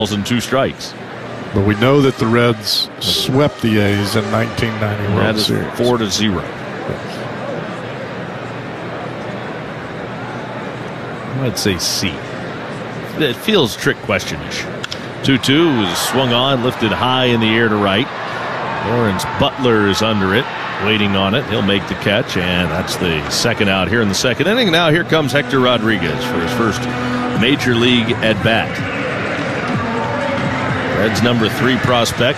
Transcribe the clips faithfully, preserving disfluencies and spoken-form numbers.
and two strikes. But we know that the Reds swept the A's in nineteen ninety World That is Series. four to zero. I'd say C. It feels trick question-ish. two two is swung on, lifted high in the air to right. Lawrence Butler is under it, waiting on it. He'll make the catch, and that's the second out here in the second inning. Now here comes Hector Rodriguez for his first major league at-bat. Reds number three prospect.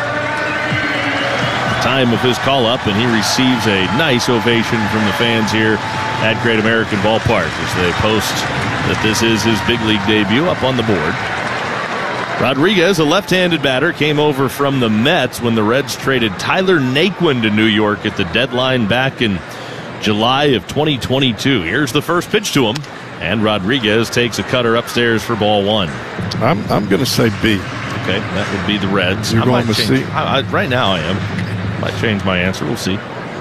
Time of his call-up, and he receives a nice ovation from the fans here at Great American Ballpark as they post that this is his big league debut up on the board. Rodriguez, a left-handed batter, came over from the Mets when the Reds traded Tyler Naquin to New York at the deadline back in July of twenty twenty-two. Here's the first pitch to him, and Rodriguez takes a cutter upstairs for ball one. I'm I'm going to say B. Okay, that would be the Reds. You're I going might with change, C? I, I, right now I am. Might change my answer. We'll see.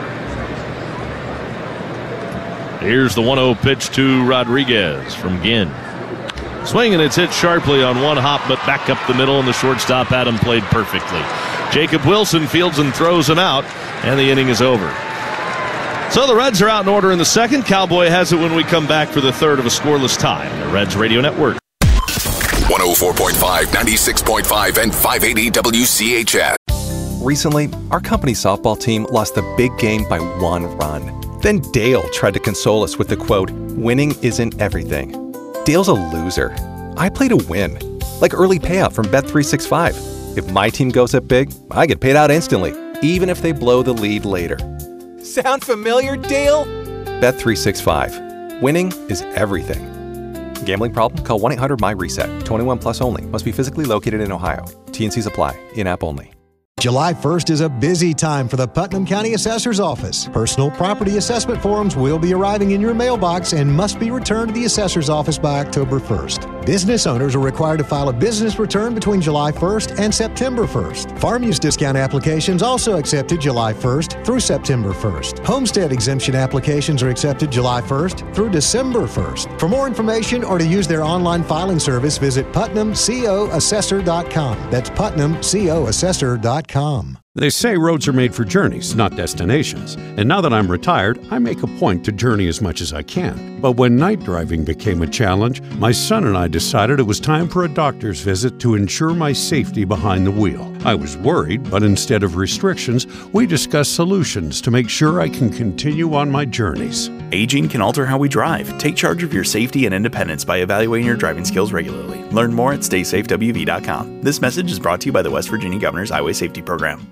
Here's the one oh pitch to Rodriguez from Ginn. Swing, and it's hit sharply on one hop, but back up the middle, and the shortstop Adam played perfectly. Jacob Wilson fields and throws him out, and the inning is over. So the Reds are out in order in the second. Cowboy has it when we come back for the third of a scoreless tie on the Reds Radio Network. one oh four point five, ninety-six point five, and five eighty W C H S. Recently, our company softball team lost the big game by one run. Then Dale tried to console us with the quote, "Winning isn't everything." Dale's a loser. I play to win, like early payout from Bet three sixty-five. If my team goes up big, I get paid out instantly, even if they blow the lead later. Sound familiar, Dale? Bet three sixty-five. Winning is everything. Gambling problem? Call one eight hundred M Y reset. twenty-one plus only. Must be physically located in Ohio. T and Cs apply. In-app only. July first is a busy time for the Putnam County Assessor's Office. Personal property assessment forms will be arriving in your mailbox and must be returned to the Assessor's Office by October first. Business owners are required to file a business return between July first and September first. Farm use discount applications also accepted July first through September first. Homestead exemption applications are accepted July first through December first. For more information or to use their online filing service, visit putnam co assessor dot com. That's putnam co assessor dot com. They say roads are made for journeys, not destinations. And now that I'm retired, I make a point to journey as much as I can. But when night driving became a challenge, my son and I decided it was time for a doctor's visit to ensure my safety behind the wheel. I was worried, but instead of restrictions, we discussed solutions to make sure I can continue on my journeys. Aging can alter how we drive. Take charge of your safety and independence by evaluating your driving skills regularly. Learn more at stay safe w v dot com. This message is brought to you by the West Virginia Governor's Highway Safety Program.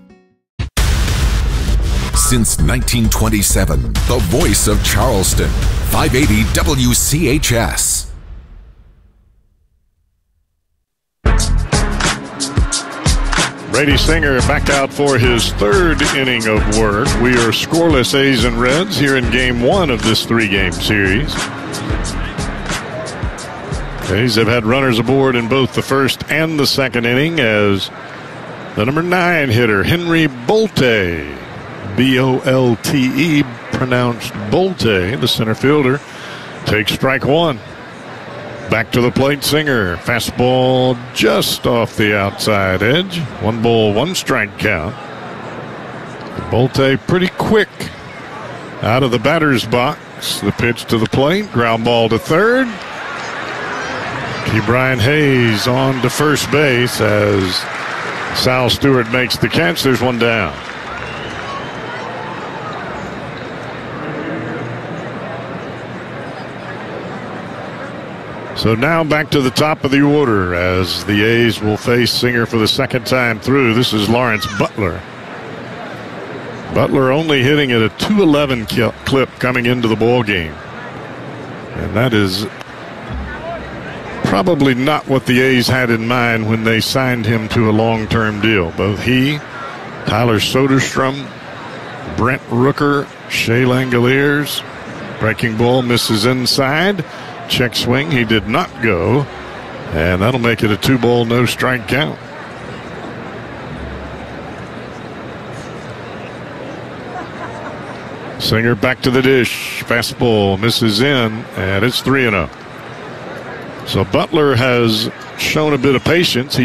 Since nineteen twenty-seven, the voice of Charleston, five eighty W C H S. Brady Singer back out for his third inning of work. We are scoreless A's and Reds here in game one of this three-game series. A's have had runners aboard in both the first and the second inning as the number nine hitter, Henry Bolte, B O L T E, pronounced Bolte, the center fielder, takes strike one. Back to the plate, Singer. Fastball just off the outside edge. One ball, one strike count. Bolte pretty quick out of the batter's box. The pitch to the plate. Ground ball to third. Ke'Bryan Hayes on to first base as Sal Stewart makes the catch. There's one down. So now back to the top of the order as the A's will face Singer for the second time through. This is Lawrence Butler. Butler only hitting at a two eleven clip coming into the ball game. And that is probably not what the A's had in mind when they signed him to a long-term deal. Both he, Tyler Soderstrom, Brent Rooker, Shea Langoliers. Breaking ball misses inside. Check swing, he did not go, and that'll make it a two ball, no strike count. Singer back to the dish. Fastball misses in, and it's three and oh. So Butler has shown a bit of patience. He